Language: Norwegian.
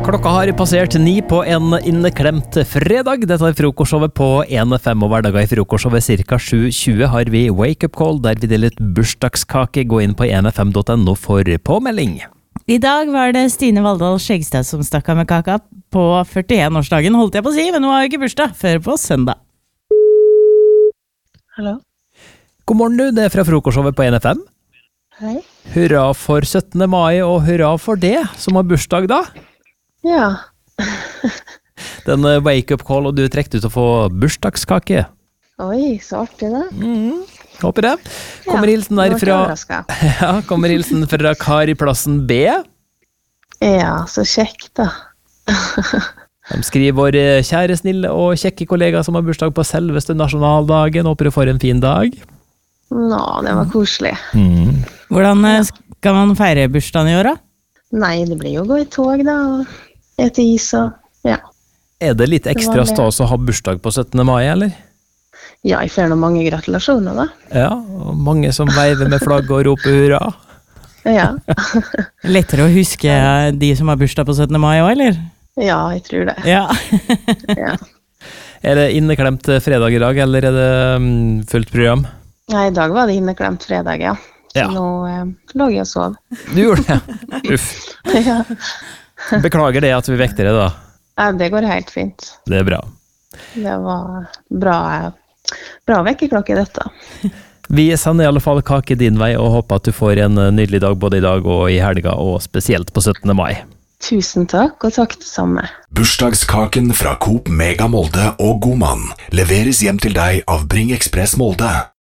Klokka har passert 9 på en inneklemt fredag. Dette er frokostshowet på 1FM, og hverdager i frokostshowet cirka 7:20 har vi Wake Up Call, der vi deler ut bursdagskake. Gå inn på 1fm.no for påmelding. I dag var det Stine Valldal Skjegstad som stakk av med kaka på 41-årsdagen, holdt jeg på å si, men hun har jo ikke bursdag før på søndag. Hallo. God morgen du, det er fra frokostshowet på 1FM. Hei. Hurra for 17. mai, og hurra for det som har bursdag da. Ja. Den Wake Up Call, og du trekte ut å få bursdagskake. Oi, så artig det. Håper det. Kommer hilsen der fra... Ja, kommer hilsen fra Kariplassen B. Ja, så kjekt da. De skriver vår kjære, snille og kjekke kollega som har bursdag på selveste nasjonaldagen. Håper du får en fin dag. Nå, det var koselig. Hvordan skal man feire bursdagen i år da? Nei, det blir jo å gå i tog da, og ete is og... Ja. Er det litt ekstra stas å ha bursdag på 17. mai, eller? Ja, jeg får noen mange gratulasjoner da. Ja, og mange som veiver med flagg og roper hurra. Ja. Lettere å huske de som har bursdag på 17. mai også, eller? Ja, jeg tror det. Ja. Ja. Er det inneklemt fredag i dag, eller er det fullt program? Nei, i dag var det inneklemt fredag, ja. Så nå lå jeg og sov. Du gjorde det? Uff. Ja. Beklager det at vi vekter det da. Ja, det går helt fint. Det er bra. Det var bra vekkerklokke dette. Vi sender i alle fall kake din vei, og håper at du får en nydelig dag både i dag og i helga, og spesielt på 17. mai. Tusen takk, og takk det samme. Bursdagskaken fra Coop Mega Molde og Godmann leveres hjem til deg av Bring Express Molde.